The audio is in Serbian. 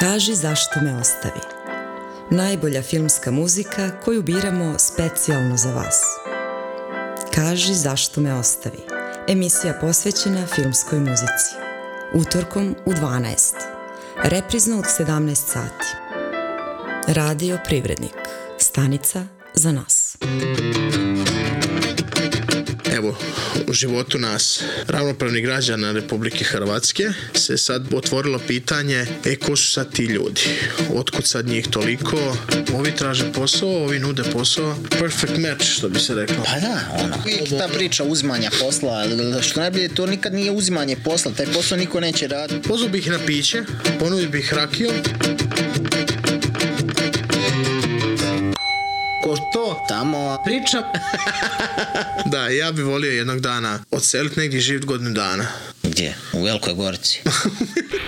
Kaži zašto me ostavi. Najbolja filmska muzika koju biramo specijalno za vas. Kaži zašto me ostavi. Emisija posvećena filmskoj muzici. Utorkom u 12. Reprizno od 17 sati. Radio Privrednik. Stanica za nas. Evo, u životu nas, ravnopravnih građana Republike Hrvatske, se sad otvorilo pitanje, ko su sad ti ljudi? Otkud sad njih toliko? Ovi traže posao, ovi nude posao. Perfect match, što bi se reklo. Pa da, uvijek ta priča uzimanja posla, što najbolje, to nikad nije uzimanje posla, taj posao niko neće raditi. Pozvao bih na piće, ponudio bih rakiju. Ko to? Tamo priča. Da, ja bih volio jednog dana odseliti negdje živjeti godinu dana. Gdje? U Velikoj Gorici.